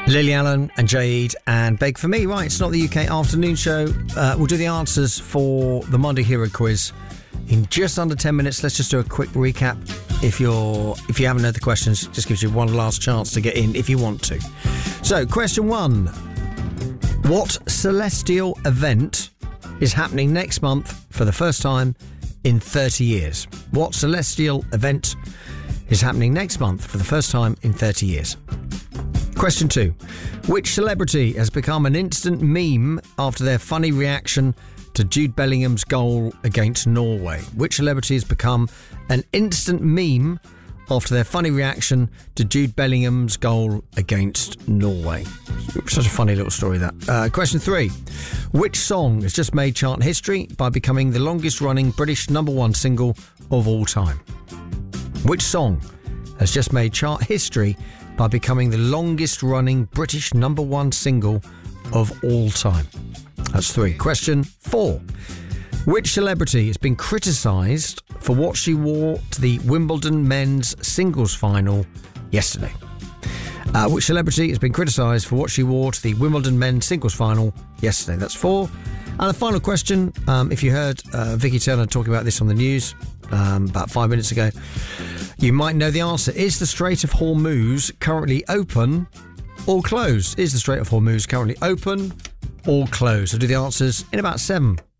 Lily Allen and Jade and Beg For Me. Right, it's not the UK afternoon show. We'll do the answers for the Monday Hero quiz in just under 10 minutes. Let's just do a quick recap. If you haven't heard the questions, it just gives you one last chance to get in if you want to. So, question 1. What celestial event is happening next month for the first time in 30 years? What celestial event is happening next month for the first time in 30 years? Question 2. Which celebrity has become an instant meme after their funny reaction to Jude Bellingham's goal against Norway? Which celebrity has become an instant meme after their funny reaction to Jude Bellingham's goal against Norway? Such a funny little story, that. Question 3. Which song has just made chart history by becoming the longest running British #1 single of all time? Which song has just made chart history by becoming the longest running British #1 single of all time? That's 3. Question 4. Which celebrity has been criticised for what she wore to the Wimbledon men's singles final yesterday? Which celebrity has been criticised for what she wore to the Wimbledon men's singles final yesterday? That's 4. And the final question, if you heard Vicky Turner talking about this on the news about 5 minutes ago, you might know the answer. Is the Strait of Hormuz currently open or closed? Is the Strait of Hormuz currently open or closed? I'll do the answers in about 7